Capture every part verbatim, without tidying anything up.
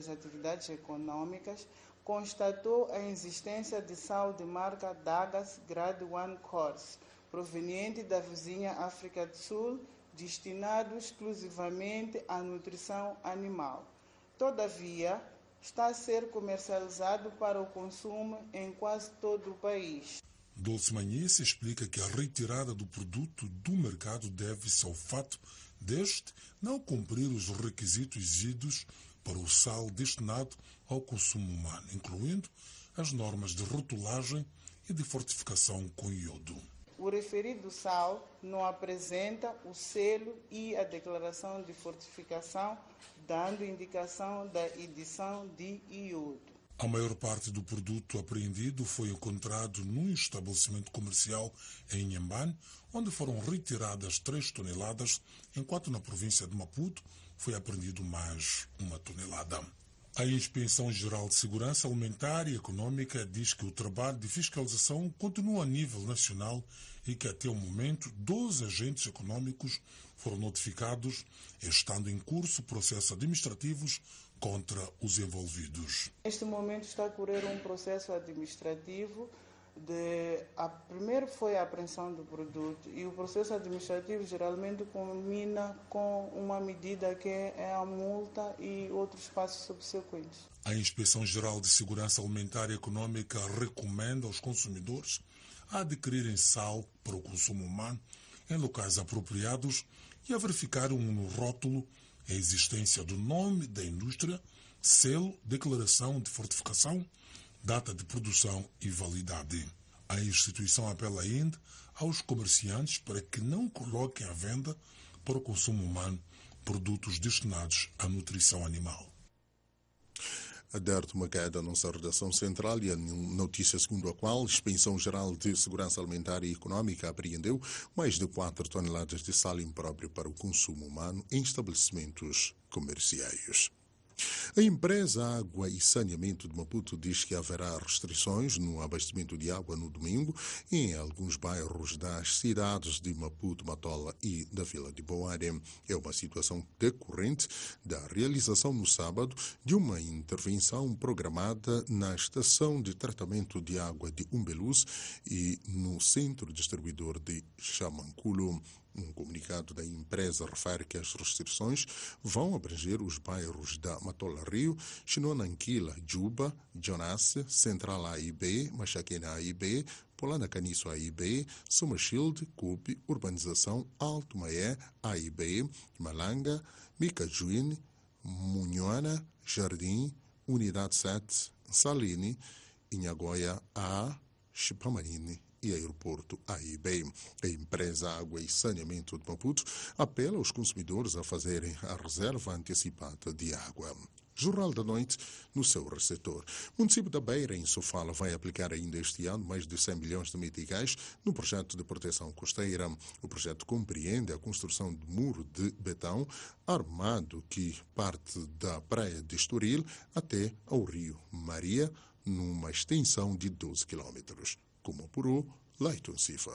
das atividades econômicas, constatou a existência de sal de marca Dagas Grade um Course, proveniente da vizinha África do Sul, destinado exclusivamente à nutrição animal. Todavia, está a ser comercializado para o consumo em quase todo o país. Dulce Manhece explica que a retirada do produto do mercado deve-se ao fato deste não cumprir os requisitos exigidos para o sal destinado ao consumo humano, incluindo as normas de rotulagem e de fortificação com iodo. O referido sal não apresenta o selo e a declaração de fortificação, dando indicação da edição de iodo. A maior parte do produto apreendido foi encontrado num estabelecimento comercial em Inhambane, onde foram retiradas três toneladas, enquanto na província de Maputo foi apreendido mais uma tonelada. A Inspeção-Geral de Segurança Alimentar e Econômica diz que o trabalho de fiscalização continua a nível nacional e que até o momento doze agentes econômicos foram notificados, estando em curso processos administrativos contra os envolvidos. Neste momento está a correr um processo administrativo. De, a, primeiro foi a apreensão do produto e o processo administrativo geralmente culmina com uma medida que é a multa e outros passos subsequentes. A Inspeção-Geral de Segurança Alimentar e Econômica recomenda aos consumidores a adquirirem sal para o consumo humano em locais apropriados e a verificarem no rótulo a existência do nome da indústria, selo, declaração de fortificação, data de produção e validade. A instituição apela ainda aos comerciantes para que não coloquem à venda para o consumo humano produtos destinados à nutrição animal. Aderte uma queda na nossa redação central e a notícia segundo a qual a Inspeção-Geral de Segurança Alimentar e Econômica apreendeu mais de quatro toneladas de sal impróprio para o consumo humano em estabelecimentos comerciais. A empresa Água e Saneamento de Maputo diz que haverá restrições no abastecimento de água no domingo em alguns bairros das cidades de Maputo, Matola e da Vila de Boare. É uma situação decorrente da realização no sábado de uma intervenção programada na estação de tratamento de água de Umbeluz e no centro distribuidor de Chamanculo. Um comunicado da empresa refere que as restrições vão abranger os bairros da Matola Rio, Chinonanquila, Juba, Jonasse, Central A e B, Machaquena A e B, Polana Caniço A e B, Sumachilde, Cupe, Urbanização Alto Maé A e B, Malanga, Micajuíne, Munhoana, Jardim, Unidade sete, Saline, Inhagoia A, Chipamarine e Aeroporto A e B. A empresa Água e Saneamento de Maputo apela aos consumidores a fazerem a reserva antecipada de água. Jornal da Noite no seu receptor. O município da Beira, em Sofala, vai aplicar ainda este ano mais de cem milhões de meticais no projeto de proteção costeira. O projeto compreende a construção de muro de betão armado que parte da praia de Estoril até ao rio Maria, numa extensão de doze quilômetros. Como apurou Leighton Sifa.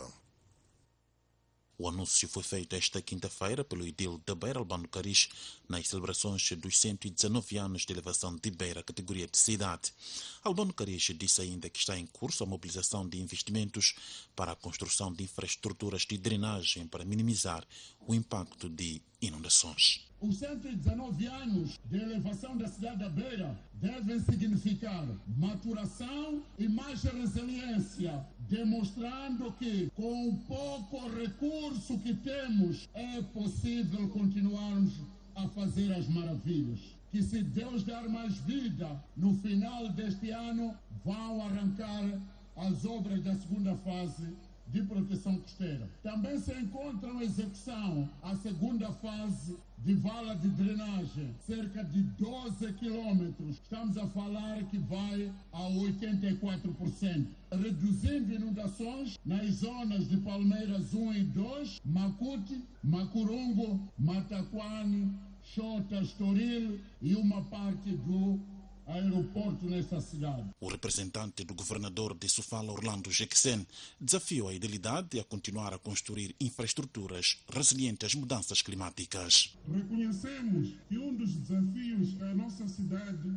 O anúncio foi feito esta quinta-feira pelo edil da Beira, Albano Caris, nas celebrações dos cento e dezenove anos de elevação de Beira à categoria de cidade. Albano Caris disse ainda que está em curso a mobilização de investimentos para a construção de infraestruturas de drenagem para minimizar o impacto de inundações. Os cento e dezenove anos de elevação da cidade da Beira devem significar maturação e mais resiliência, demonstrando que, com o pouco recurso que temos, é possível continuarmos a fazer as maravilhas. Que, se Deus dar mais vida, no final deste ano, vão arrancar as obras da segunda fase de proteção costeira. Também se encontra em execução a segunda fase de vala de drenagem, cerca de doze quilômetros. Estamos a falar que vai a oitenta e quatro por cento, reduzindo inundações nas zonas de Palmeiras um e dois, Macuti, Macurungo, Mataquane, Xota, Estoril e uma parte do aeroporto nesta cidade. O representante do governador de Sofala, Orlando Jequesen, desafiou a idilidade a continuar a construir infraestruturas resilientes às mudanças climáticas. Reconhecemos que um dos desafios que a nossa cidade